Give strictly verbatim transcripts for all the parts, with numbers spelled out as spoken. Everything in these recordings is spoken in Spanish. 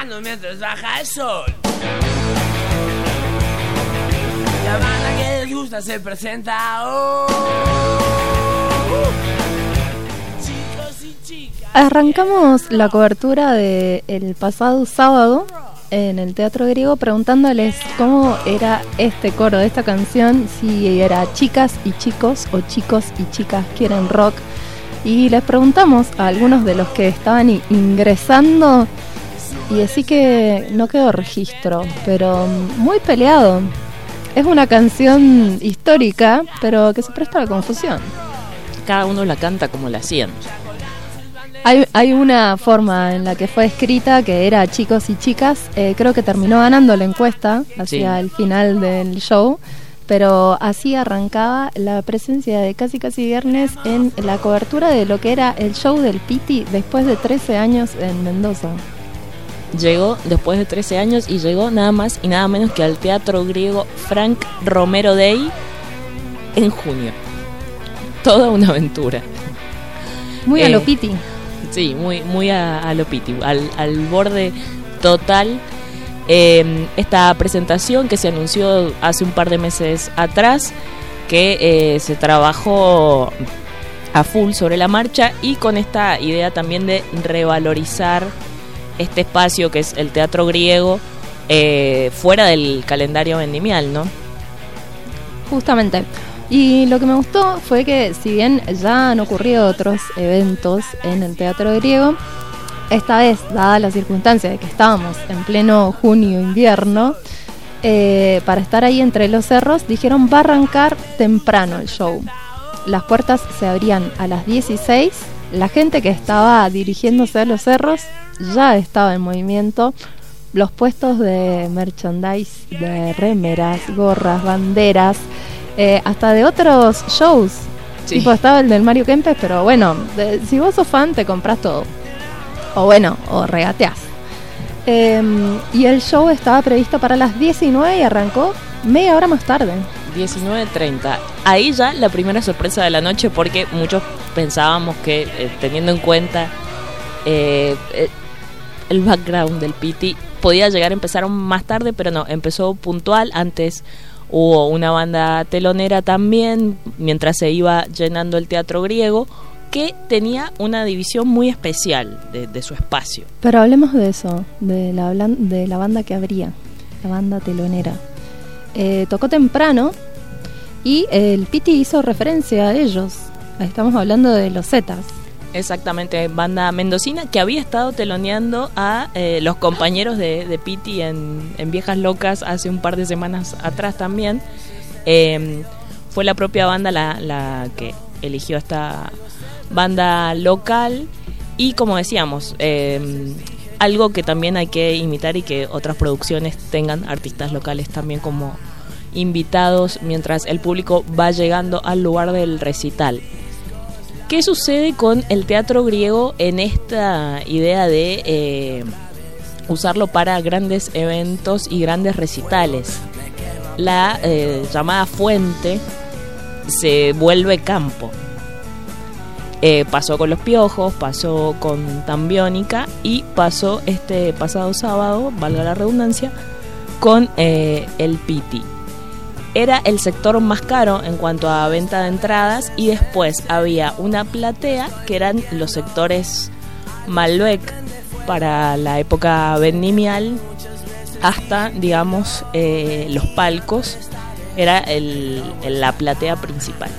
bailando mientras baja el sol. La banda que les gusta se presenta hoy. Chicos y chicas. Arrancamos la cobertura del pasado sábado en el Teatro Griego preguntándoles cómo era este coro de esta canción, si era chicas y chicos o chicos y chicas quieren rock. Y les preguntamos a algunos de los que estaban ingresando y así que no quedó registro, pero muy peleado. Es una canción histórica, pero que se presta a la confusión. Cada uno la canta como la hacían. Hay, hay una forma en la que fue escrita que era chicos y chicas. Eh, creo que terminó ganando la encuesta hacia sí. el final del show. Pero así arrancaba la presencia de Casi Casi Viernes en la cobertura de lo que era el show del Piti después de trece años en Mendoza. Llegó después de trece años y llegó nada más y nada menos que al Teatro Griego Frank Romero Day en junio. Toda una aventura. Muy eh, a lo Piti. Sí, muy, muy a, a lo Piti, al, al borde total. Eh, esta presentación que se anunció hace un par de meses atrás, que eh, se trabajó a full sobre la marcha y con esta idea también de revalorizar este espacio que es el Teatro Griego eh, fuera del calendario vendimial, ¿no? Justamente. Y lo que me gustó fue que si bien ya han ocurrido otros eventos en el Teatro Griego, esta vez, dada la circunstancia de que estábamos en pleno junio-invierno, eh, para estar ahí entre los cerros, dijeron va a arrancar temprano el show. Las puertas se abrían a las dieciséis, la gente que estaba dirigiéndose a los cerros ya estaba en movimiento, los puestos de merchandise, de remeras, gorras, banderas, eh, hasta de otros shows. Sí. Tipo estaba el del Mario Kempes, pero bueno, de, si vos sos fan te compras todo. O bueno, o regateás. Eh, y el show estaba previsto para las diecinueve y arrancó media hora más tarde. diecinueve treinta. Ahí ya la primera sorpresa de la noche, porque muchos pensábamos que, eh, teniendo en cuenta eh, eh, el background del Piti, podía llegar a empezar más tarde, pero no, empezó puntual. Antes hubo una banda telonera también, mientras se iba llenando el Teatro Griego, que tenía una división muy especial de, de su espacio. Pero hablemos de eso, de la, de la banda que abría, la banda telonera. Eh, tocó temprano y el Piti hizo referencia a ellos. Estamos hablando de los Zetas. Exactamente, banda mendocina que había estado teloneando a eh, los compañeros de, de Piti en, en Viejas Locas hace un par de semanas atrás también. Eh, fue la propia banda la, la que eligió esta banda local y, como decíamos, eh, algo que también hay que imitar y que otras producciones tengan artistas locales también como invitados mientras el público va llegando al lugar del recital. ¿Qué sucede con el Teatro Griego en esta idea de eh, usarlo para grandes eventos y grandes recitales? La eh, llamada fuente se vuelve campo. Eh, pasó con Los Piojos, pasó con Tambiónica y pasó este pasado sábado, valga la redundancia, con eh, el Piti. Era el sector más caro en cuanto a venta de entradas y después había una platea que eran los sectores Malbec para la época vendimial hasta, digamos, eh, los palcos. Era el, el, la platea principal.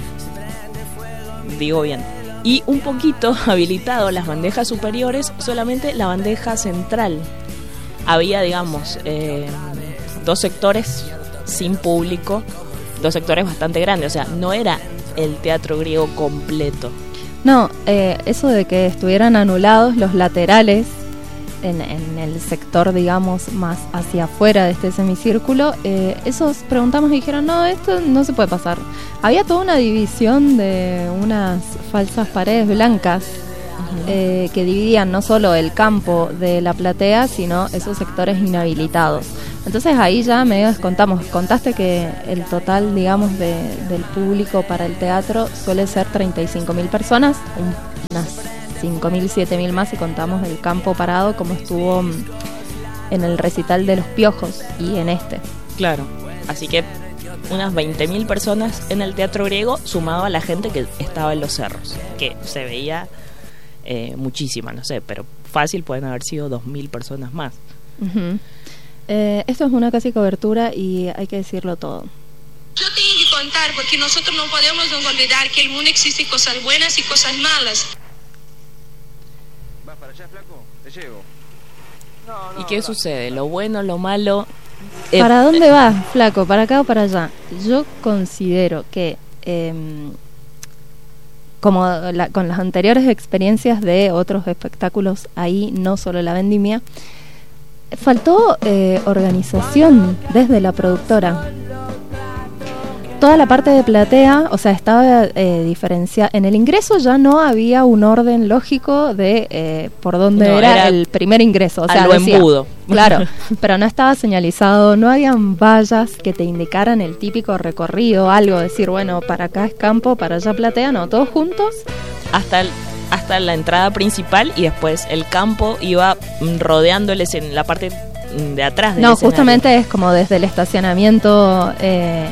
Digo bien. Y un poquito habilitado las bandejas superiores, solamente la bandeja central. Había, digamos, eh, dos sectores sin público, dos sectores bastante grandes, o sea, no era el Teatro Griego completo. No, eh, eso de que estuvieran anulados los laterales en, en el sector, digamos, más hacia afuera de este semicírculo, eh, esos preguntamos y dijeron, no, esto no se puede pasar. Había toda una división de unas falsas paredes blancas uh-huh. eh, que dividían no solo el campo de la platea, sino esos sectores inhabilitados. Entonces ahí ya medio descontamos. Contaste que el total, digamos, de, del público para el teatro suele ser treinta y cinco mil personas, unas cinco mil, siete mil más si contamos el campo parado, como estuvo en el recital de Los Piojos y en este. Claro, así que unas veinte mil personas en el Teatro Griego, sumado a la gente que estaba en los cerros, que se veía eh, muchísima, no sé, pero fácil pueden haber sido dos mil personas más. Uh-huh. eh, esto es una casi cobertura y hay que decirlo todo. Yo tengo que contar, porque nosotros no podemos olvidar que en el mundo existen cosas buenas y cosas malas. ¿Vas para allá, flaco? Te llevo. No, no, ¿Y qué no. sucede? Lo bueno, lo malo... ¿Para eh, dónde vas, flaco? ¿Para acá o para allá? Yo considero que, eh, como la, con las anteriores experiencias de otros espectáculos ahí, no solo la vendimia, faltó eh, organización desde la productora. Toda la parte de platea, o sea, estaba eh, diferenciada. En el ingreso ya no había un orden lógico de eh, por dónde No, era, era el primer ingreso. O sea, a lo decía, embudo. claro, pero no estaba señalizado, no habían vallas que te indicaran el típico recorrido, algo, decir, bueno, para acá es campo, para allá platea, no, todos juntos. hasta el, hasta la entrada principal y después el campo iba mm, rodeándoles en la parte mm, de atrás del No, escenario. justamente es como desde el estacionamiento... Eh,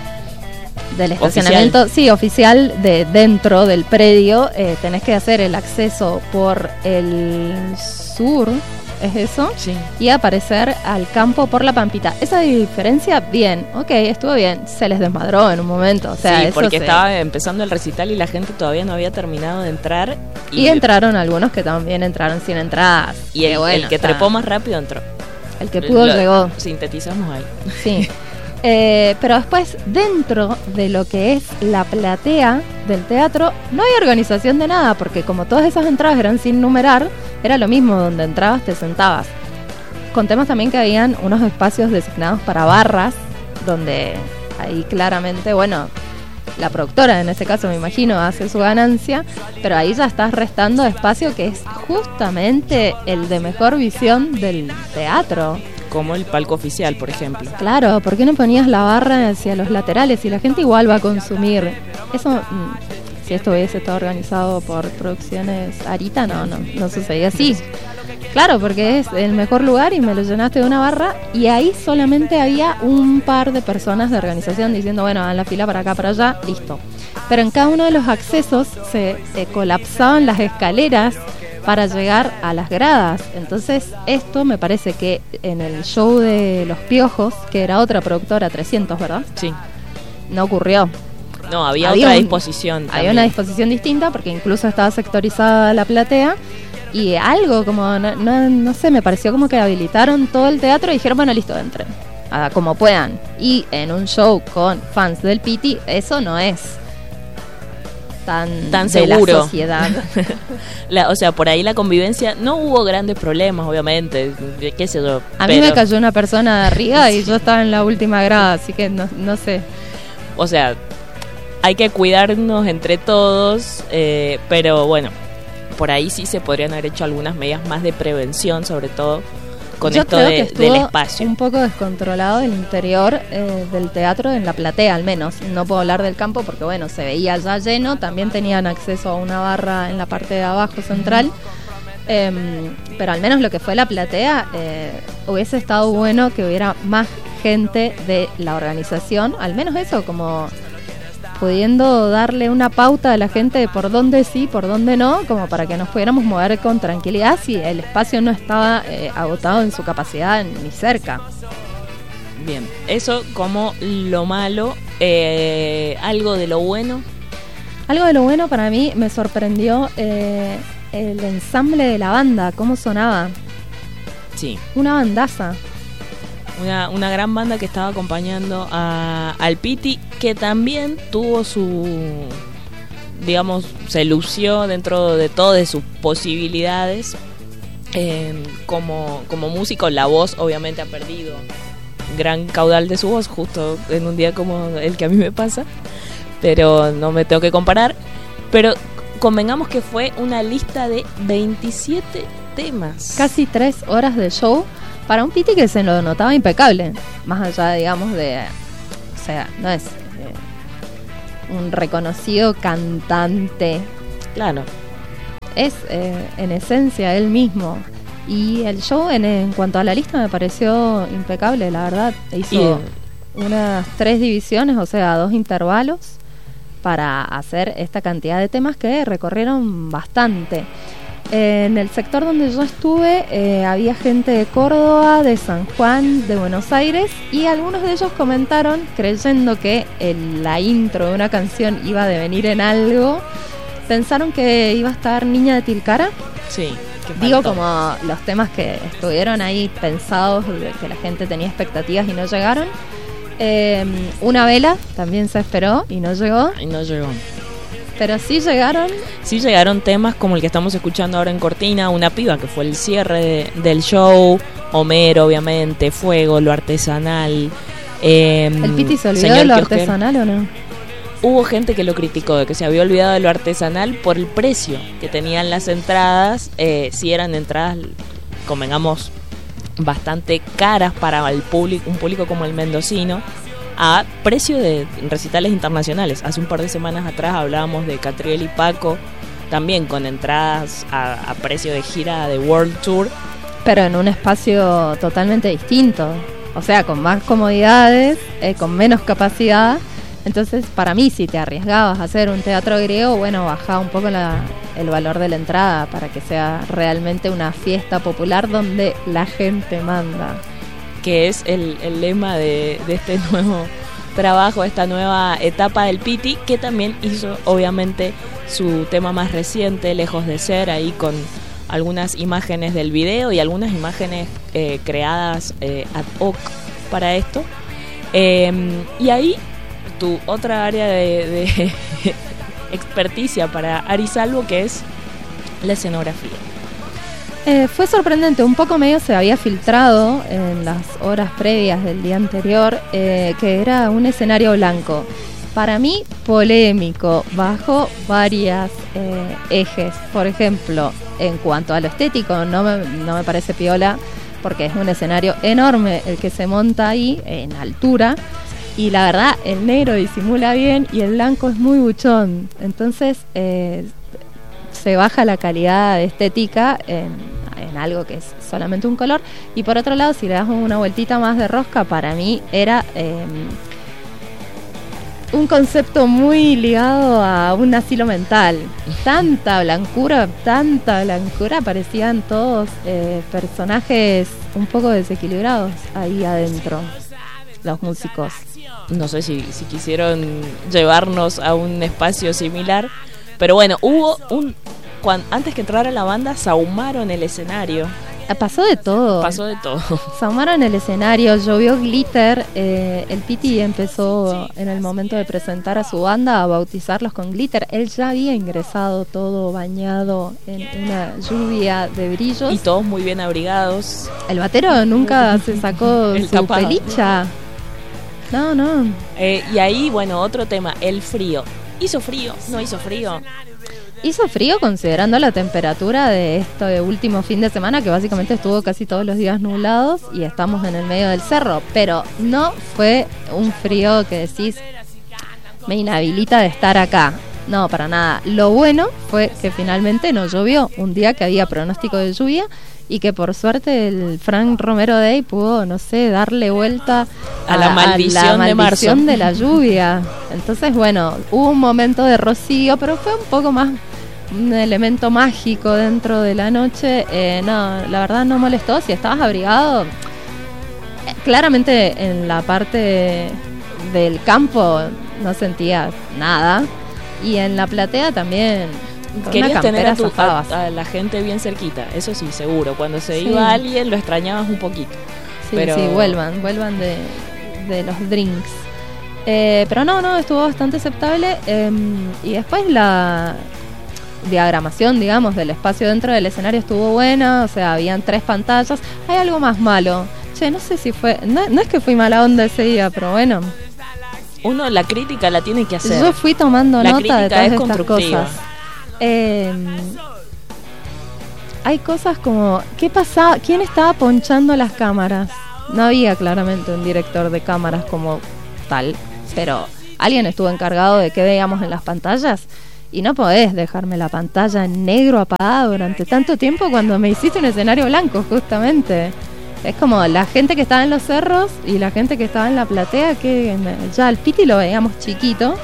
del estacionamiento, Oficial. sí, oficial, de dentro del predio, eh, tenés que hacer el acceso por el sur, ¿es eso? Sí. Y aparecer al campo por la Pampita. Esa diferencia, bien, ok, estuvo bien, se les desmadró en un momento, o sea, sí, eso porque se- estaba empezando el recital y la gente todavía no había terminado de entrar. Y, y entraron algunos que también entraron sin entradas. y el, que bueno, el que o sea, trepó más rápido entró. el que pudo Lo llegó. Sintetizamos ahí. Sí. Eh, pero después, dentro de lo que es la platea del teatro, no hay organización de nada, porque como todas esas entradas eran sin numerar, era lo mismo, donde entrabas te sentabas. Contemos también que habían unos espacios designados para barras, donde ahí claramente, bueno, la productora en este caso me imagino hace su ganancia, pero ahí ya estás restando espacio que es justamente el de mejor visión del teatro. Como el palco oficial, por ejemplo. Claro, ¿por qué no ponías la barra hacia los laterales? Y la gente igual va a consumir. Eso, mm, si esto hubiese estado organizado por Producciones Arita, no, no, no sucedía así. Claro, porque es el mejor lugar y me lo llenaste de una barra y ahí solamente había un par de personas de organización diciendo, bueno, hagan la fila para acá, para allá, listo. Pero en cada uno de los accesos se, se colapsaban las escaleras para llegar a las gradas. Entonces esto me parece que en el show de Los Piojos, que era otra productora, trescientos, ¿verdad? Sí. No ocurrió. No, había, Había otra un- disposición. Había también. una disposición distinta porque incluso estaba sectorizada la platea y algo como, no, no, no sé, me pareció como que habilitaron todo el teatro y dijeron, bueno, listo, entren, a como puedan. Y en un show con fans del Piti, eso no es tan, Tan de seguro. la sociedad. La- o sea, por ahí la convivencia, no hubo grandes problemas, obviamente, qué sé yo. A mí pero, me cayó una persona de arriba y yo estaba en la última grada, así que no, no sé. O sea, hay que cuidarnos entre todos, eh, pero bueno, por ahí sí se podrían haber hecho algunas medidas más de prevención, sobre todo con Yo esto creo de- que estuvo del espacio. un poco descontrolado el interior eh, del teatro, en la platea al menos. No puedo hablar del campo porque, bueno, se veía ya lleno. También tenían acceso a una barra en la parte de abajo central. Eh, pero al menos lo que fue la platea, eh, hubiese estado bueno que hubiera más gente de la organización. Al menos eso, como pudiendo darle una pauta a la gente de por dónde sí, por dónde no, como para que nos pudiéramos mover con tranquilidad si el espacio no estaba eh, agotado en su capacidad ni cerca. Bien, eso como lo malo, eh, algo de lo bueno. Algo de lo bueno para mí me sorprendió eh, el ensamble de la banda, cómo sonaba. Sí, Una bandaza. una, una gran banda que estaba acompañando a, al Piti, que también tuvo su, digamos, se lució dentro de todas de sus posibilidades. Eh, como, como músico, la voz obviamente ha perdido gran caudal de su voz, justo en un día como el que a mí me pasa, pero no me tengo que comparar. Pero convengamos que fue una lista de veintisiete temas. Casi tres horas de show para un Piti que se lo notaba impecable. Más allá, digamos, de... O sea, no es eh, un reconocido cantante. Claro. Es, eh, en esencia, él mismo. Y el show en, en cuanto a la lista me pareció impecable, la verdad. Hizo Y- unas tres divisiones, o sea, dos intervalos para hacer esta cantidad de temas que recorrieron bastante. En el sector donde yo estuve eh, había gente de Córdoba, de San Juan, de Buenos Aires, y algunos de ellos comentaron, creyendo que el, la intro de una canción iba a devenir en algo, pensaron que iba a estar Niña de Tilcara. Sí. que Digo, faltó. como los temas que estuvieron ahí pensados, de que la gente tenía expectativas y no llegaron. Eh, una vela también se esperó y no llegó, Y no llegó. pero sí llegaron. Sí llegaron temas como el que estamos escuchando ahora en Cortina, Una piba, que fue el cierre de- del show, Homero, obviamente, Fuego, Lo Artesanal. eh, ¿El Piti se olvidó Señor de lo Kiosquero. artesanal o no? Hubo gente que lo criticó, de que se había olvidado de lo artesanal por el precio que tenían las entradas, eh, si eran entradas, convengamos, bastante caras para el público, un público como el mendocino, a precio de recitales internacionales. Hace un par de semanas atrás hablábamos de Catriel y Paco, también con entradas a, a precio de gira de World Tour. Pero en un espacio totalmente distinto, o sea, con más comodidades, eh, con menos capacidad. Entonces, para mí, si te arriesgabas a hacer un teatro griego, bueno, bajá un poco la, el valor de la entrada para que sea realmente una fiesta popular donde la gente manda. Que es el, el lema de, de este nuevo trabajo, esta nueva etapa del Piti, que también hizo obviamente su tema más reciente, Lejos de Ser, ahí con algunas imágenes del video y algunas imágenes eh, creadas eh, ad hoc para esto. Eh, y ahí tu otra área de, de experticia para Ari Salvo, que es la escenografía. Eh, fue sorprendente, un poco medio se había filtrado en las horas previas del día anterior eh, que era un escenario blanco. Para mí, polémico, bajo varias eh, ejes. Por ejemplo, en cuanto a lo estético, no me, no me parece piola, porque es un escenario enorme el que se monta ahí, en altura, y la verdad, el negro disimula bien y el blanco es muy buchón. Entonces, eh, se baja la calidad estética en, en algo que es solamente un color. Y por otro lado, si le das una vueltita más de rosca, para mí era eh, un concepto muy ligado a un asilo mental. Tanta blancura, tanta blancura, parecían todos eh, personajes un poco desequilibrados ahí adentro, los músicos. No sé si, si quisieron llevarnos a un espacio similar, pero bueno, hubo un... Cuan, antes que entrara la banda, sahumaron el escenario. Pasó de todo. Pasó de todo. Sahumaron el escenario, llovió glitter. Eh, el Piti empezó en el momento de presentar a su banda a bautizarlos con glitter. Él ya había ingresado todo bañado en una lluvia de brillos. Y todos muy bien abrigados. El batero nunca se sacó El su tapado. pelicha. No, no. Eh, y ahí, bueno, otro tema, el frío. ¿Hizo frío? ¿No hizo frío? Hizo frío considerando la temperatura de este último fin de semana, que básicamente estuvo casi todos los días nublados y estamos en el medio del cerro, pero no fue un frío que decís me inhabilita de estar acá. No, para nada. Lo bueno fue que finalmente no llovió, un día que había pronóstico de lluvia y que por suerte el Frank Romero Day pudo, no sé, darle vuelta a, a la maldición, a la de marzo. maldición de la lluvia. Entonces, bueno, hubo un momento de rocío, pero fue un poco más un elemento mágico dentro de la noche. Eh, no, la verdad no molestó. Si estabas abrigado, eh, claramente en la parte del campo no sentías nada. Y en la platea también. Con Querías una tener a, campera tu, zafabas. a, a la gente bien cerquita, eso sí, seguro. Cuando se Sí. iba alguien lo extrañabas un poquito. Sí, pero... sí, vuelvan, vuelvan de, de los drinks. Eh, pero no, no, estuvo bastante aceptable. Eh, y después la diagramación, digamos, del espacio dentro del escenario estuvo buena. O sea, habían tres pantallas. Hay algo más malo. Che, no sé si fue... No, no es que fui mala onda ese día, pero bueno. Uno la crítica la tiene que hacer. Yo fui tomando La nota crítica de todas es estas constructiva. cosas. Eh, hay cosas como... ¿Qué pasaba? ¿Quién estaba ponchando las cámaras? No había claramente un director de cámaras como tal, pero alguien estuvo encargado de qué veíamos en las pantallas. Y no podés dejarme la pantalla en negro apagada durante tanto tiempo cuando me hiciste un escenario blanco, justamente. Es como la gente que estaba en los cerros y la gente que estaba en la platea, que ya al Piti lo veíamos chiquito.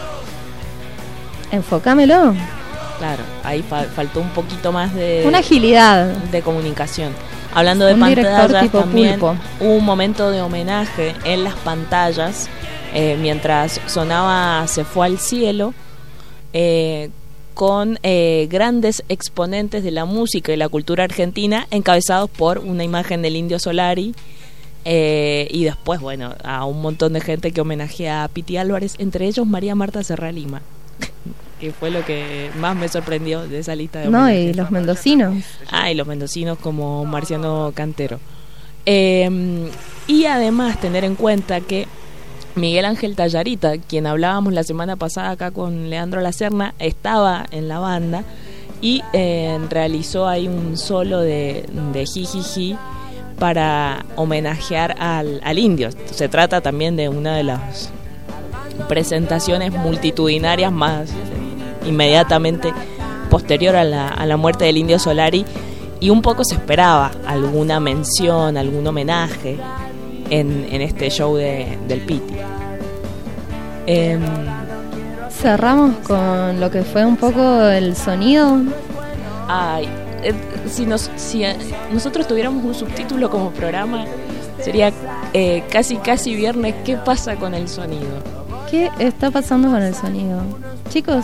Enfócamelo. Claro, ahí fa- faltó un poquito más de... Una agilidad. De comunicación. Hablando de Un director pantallas, tipo también pulpo. hubo un momento de homenaje en las pantallas, eh, mientras sonaba Se fue al cielo, eh, con eh, grandes exponentes de la música y la cultura argentina, encabezados por una imagen del Indio Solari, eh, y después, bueno, a un montón de gente que homenajea a Piti Álvarez, entre ellos María Marta Serra Lima, que fue lo que más me sorprendió de esa lista de No, homenajes. y los mendocinos. Ah, y los mendocinos como Marciano Cantero. Eh, y además tener en cuenta que Miguel Ángel Tallarita, quien hablábamos la semana pasada acá con Leandro Lacerna, estaba en la banda y eh, realizó ahí un solo de, de jijiji para homenajear al, al indio. Se trata también de una de las presentaciones multitudinarias más inmediatamente posterior a la, a la muerte del Indio Solari, y un poco se esperaba alguna mención, algún homenaje en, en este show de, del Piti. Eh, Cerramos con lo que fue un poco el sonido. ay, eh, si, nos, si eh, nosotros tuviéramos un subtítulo como programa, sería eh, casi casi viernes, ¿qué pasa con el sonido? ¿Qué está pasando con el sonido? Chicos,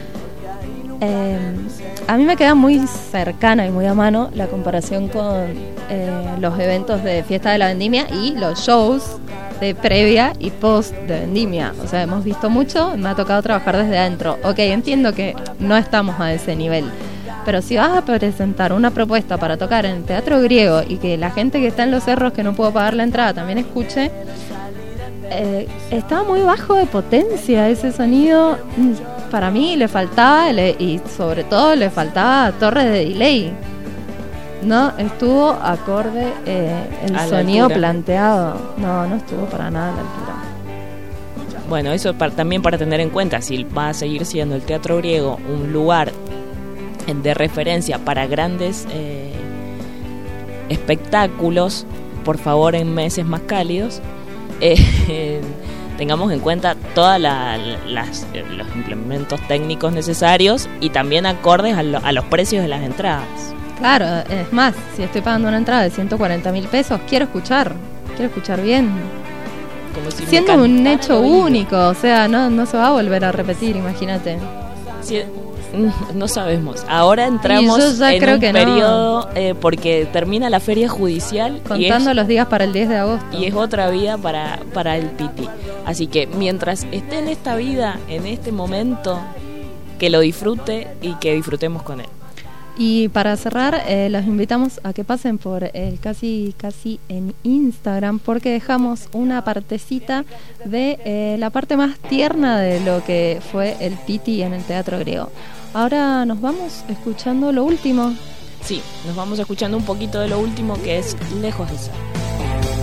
eh, a mí me queda muy cercana y muy a mano la comparación con eh, los eventos de Fiesta de la Vendimia y los shows de previa y post de Vendimia. O sea, hemos visto mucho, me ha tocado trabajar desde adentro. Ok, entiendo que no estamos a ese nivel, pero si vas a presentar una propuesta para tocar en el Teatro Griego y que la gente que está en los cerros, que no pudo pagar la entrada, también escuche, eh, estaba muy bajo de potencia ese sonido. Para mí le faltaba, le, y sobre todo le faltaba torres de delay. No estuvo acorde eh, el A la sonido altura. planteado. No, no estuvo para nada a la altura. Bueno, eso para, también para tener en cuenta, si va a seguir siendo el Teatro Griego un lugar de referencia para grandes eh, espectáculos, por favor en meses más cálidos, eh, tengamos en cuenta todos la, las, los implementos técnicos necesarios y también acordes a, lo, a los precios de las entradas. Claro, es más, si estoy pagando una entrada de ciento cuarenta mil pesos, quiero escuchar, quiero escuchar bien. Como si me Siendo un cantara hecho al oído. único, o sea, no, no se va a volver a repetir, imagínate. Sí, no sabemos. Ahora entramos Y yo ya en creo un que no. periodo eh, porque termina la feria judicial y Contando es, los días para el diez de agosto. y es otra vida para, para el Piti. Así que mientras esté en esta vida, en este momento, que lo disfrute y que disfrutemos con él. Y para cerrar, eh, los invitamos a que pasen por el Casi Casi en Instagram, porque dejamos una partecita de eh, la parte más tierna de lo que fue el Piti en el Teatro Griego. Ahora nos vamos escuchando lo último. Sí, nos vamos escuchando un poquito de lo último, que es Lejos de Ser.